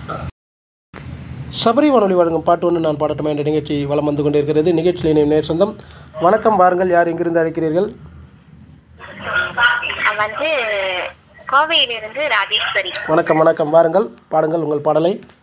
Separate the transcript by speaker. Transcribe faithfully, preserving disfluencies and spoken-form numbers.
Speaker 1: சபரி வானொலி வழங்கும் பாட்டு ஒன்று நான் பாடட்டுமா என்ற நிகழ்ச்சி வலம் வந்து கொண்டிருக்கிறது. நிகழ்ச்சியில் இணையும் நேர் சொந்தம். வணக்கம், வாருங்கள். யார் எங்கிருந்து அழைக்கிறீர்கள்?
Speaker 2: வந்து கோவையிலிருந்து ராஜேஸ்வரி.
Speaker 1: வணக்கம் வணக்கம், வாருங்கள், பாடுங்கள் உங்கள் பாடலை.